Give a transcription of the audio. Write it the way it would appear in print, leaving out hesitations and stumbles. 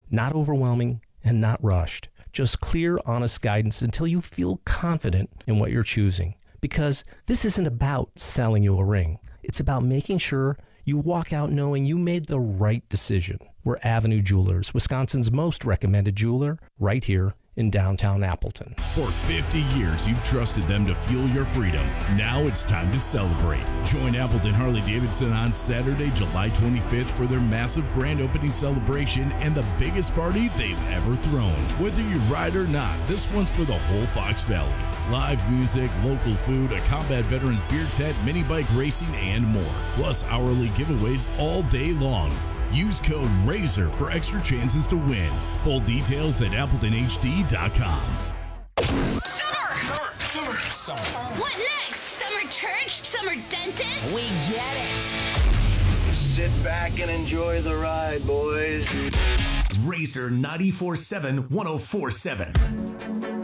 Not overwhelming and not rushed. Just clear, honest guidance until you feel confident in what you're choosing. Because this isn't about selling you a ring. It's about making sure you walk out knowing you made the right decision. We're Avenue Jewelers, Wisconsin's most recommended jeweler, right here in downtown Appleton. For 50 years, you've trusted them to fuel your freedom. Now it's time to celebrate. Join Appleton Harley-Davidson on Saturday, July 25th for their massive grand opening celebration and the biggest party they've ever thrown. Whether you ride or not, this one's for the whole Fox Valley. Live music, local food, a combat veterans beer tent, mini bike racing, and more. Plus hourly giveaways all day long. Use code RAZOR for extra chances to win. Full details at AppletonHD.com. Summer. What next? Summer church? Summer dentist? We get it. Sit back and enjoy the ride, boys. Razor 94.7 104.7.